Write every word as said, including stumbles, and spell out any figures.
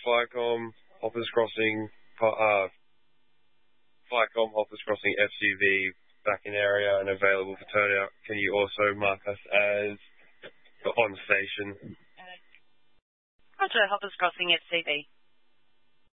Flycom, Hoppers Crossing, uh, Flycom, Hoppers Crossing F C V back in area and available for turnout. Can you also mark us as on station? Roger, Hoppers Crossing F C V.